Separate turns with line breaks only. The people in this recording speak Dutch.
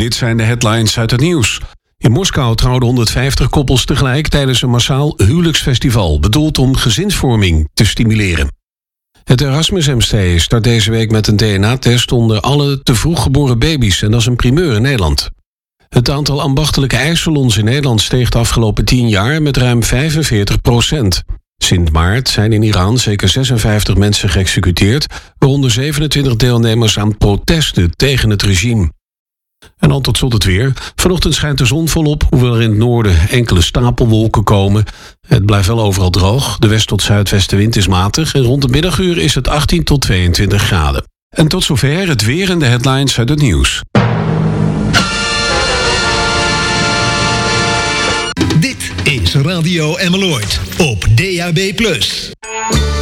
Dit zijn de headlines uit het nieuws. In Moskou trouwden 150 koppels tegelijk tijdens een massaal huwelijksfestival, bedoeld om gezinsvorming te stimuleren. Het Erasmus MC start deze week met een DNA-test onder alle te vroeg geboren baby's, en dat is een primeur in Nederland. Het aantal ambachtelijke ijssalons in Nederland steeg de afgelopen 10 jaar met ruim 45%. Sinds maart zijn in Iran zeker 56 mensen geëxecuteerd, waaronder 27 deelnemers aan protesten tegen het regime. En dan tot slot het weer. Vanochtend schijnt de zon volop, hoewel er in het noorden enkele stapelwolken komen. Het blijft wel overal droog. De west- tot zuidwestenwind is matig en rond de middaguur is het 18 tot 22 graden. En tot zover het weer en de headlines uit het nieuws.
Dit is Radio Emmeloord op DAB+.